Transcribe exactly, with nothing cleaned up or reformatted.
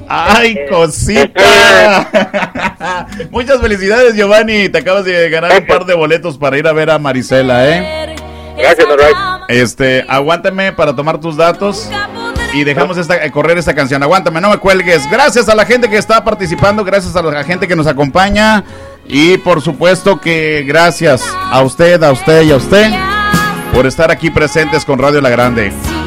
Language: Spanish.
¡Ay, cosita! Muchas felicidades, Giovanni. Te acabas de ganar un par de boletos para ir a ver a Marisela, ¿eh? Gracias, Noray. Este, aguántame para tomar tus datos y dejamos esta, eh, correr esta canción. Aguántame, no me cuelgues. Gracias a la gente que está participando, gracias a la gente que nos acompaña y por supuesto que gracias a usted, a usted y a usted por estar aquí presentes con Radio La Grande.